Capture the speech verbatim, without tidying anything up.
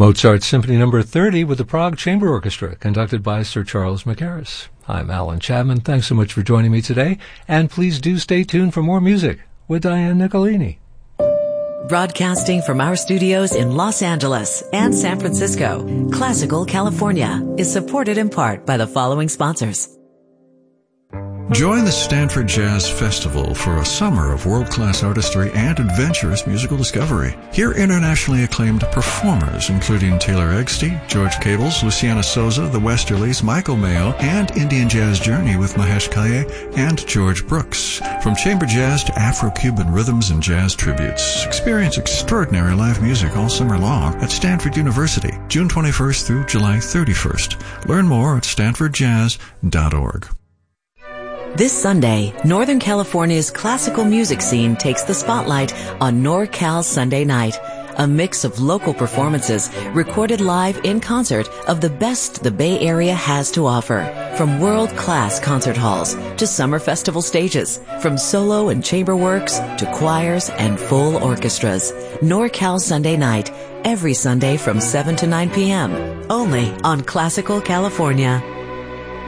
Mozart's Symphony Number thirty with the Prague Chamber Orchestra, conducted by Sir Charles Mackerras. I'm Alan Chapman. Thanks so much for joining me today, and please do stay tuned for more music with Diane Nicolini. Broadcasting from our studios in Los Angeles and San Francisco, Classical California is supported in part by the following sponsors. Join the Stanford Jazz Festival for a summer of world-class artistry and adventurous musical discovery. Hear internationally acclaimed performers including Taylor Egsty, George Cables, Luciana Souza, the Westerlies, Michael Mayo, and Indian Jazz Journey with Mahesh Kaye and George Brooks. From chamber jazz to Afro-Cuban rhythms and jazz tributes. Experience extraordinary live music all summer long at Stanford University, June twenty-first through July thirty-first. Learn more at stanford jazz dot org. This Sunday, Northern California's classical music scene takes the spotlight on NorCal Sunday Night, a mix of local performances recorded live in concert of the best the Bay Area has to offer. From world-class concert halls to summer festival stages, from solo and chamber works to choirs and full orchestras. NorCal Sunday Night, every Sunday from seven to nine p.m., only on Classical California.